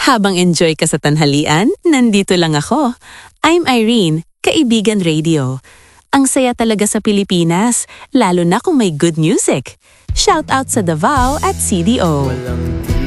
Habang enjoy ka sa tanghalian, nandito lang ako. I'm Irene, Kaibigan Radio. Ang saya talaga sa Pilipinas, lalo na kung may good music. Shout out sa Davao at CDO.